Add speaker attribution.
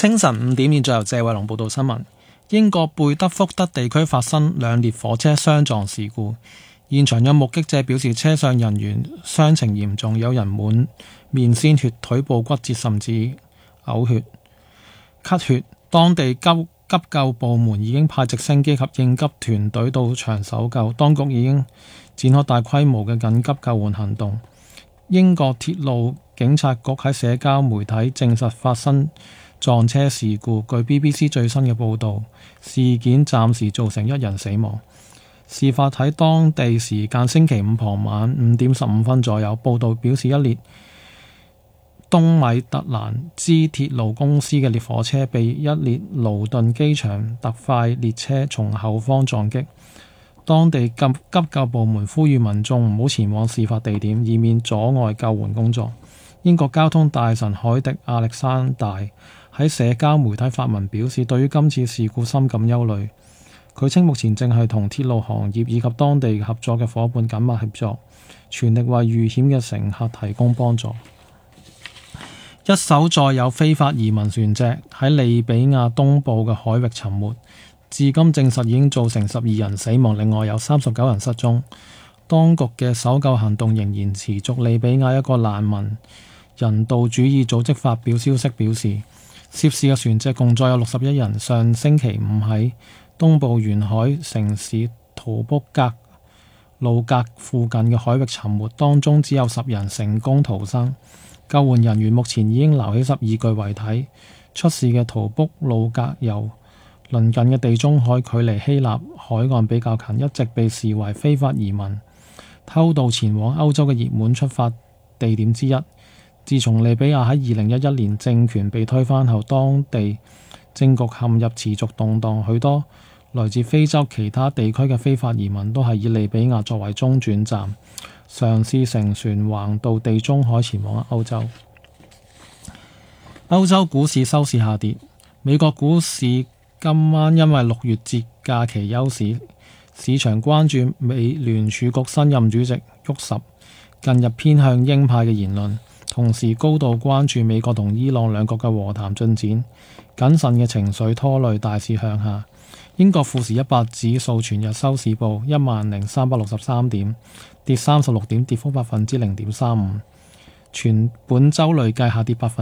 Speaker 1: 清晨5點，現在由謝偉龍報道新聞。英國貝德福德地區發生兩列火車相撞事故，現場有目擊者表示，車上人員傷情嚴重，有人滿面鮮血、腿部骨折，甚至嘔血、咳血。當地急救部門已經派直升機及應急團隊到場搜救，當局已經展開大規模嘅緊急救援行動。英國鐵路警察局喺社交媒體證實發生撞車事故。據 BBC 最新嘅報導，事件暫時造成1人死亡。事發喺當地時間星期五傍晚5點15分左右。報導表示，一列東米特蘭茲鐵路公司嘅列火車被一列勞頓機場特快列車從後方撞擊。當地急救部門呼籲民眾唔好前往事發地點，以免阻礙救援工作。英國交通大臣凱迪亞歷山大喺社交媒體發文表示，對於今次事故深感憂慮。佢稱目前正係同鐵路行業以及當地合作嘅夥伴緊密合作，全力為遇險嘅乘客提供幫助。一艘載有非法移民船隻喺利比亞東部嘅海域沉沒，至今證實已經造成12人死亡，另外有39人失蹤。當局嘅搜救行動仍然持續。利比亞一個難民人道主義組織發表消息表示，涉事嘅船隻共載有61人，上星期五喺東部沿海城市圖卜格魯格附近嘅海域沉沒，當中只有10人成功逃生。救援人員目前已經撈起12具遺體。出事嘅圖卜魯格由鄰近嘅地中海距離希臘海岸比較近，一直被視為非法移民偷渡前往歐洲嘅熱門出發地點之一。自從利比亞喺2011年政權被推翻後，當地政局陷入持續動盪，許多來自非洲其他地區嘅非法移民都係以利比亞作為中轉站，嘗試乘船橫渡地中海前往歐洲。歐洲股市收市下跌，美國股市今晚因為6月節假期休市，市場關注美聯儲局新任主席沃什近日偏向鷹派嘅言論，同時高度關注美國同伊朗兩國嘅和談進展，謹慎嘅情緒拖累大市向下。英國富時100指數全日收市報10,363點，跌36點，跌幅0.35%。全本週累計下跌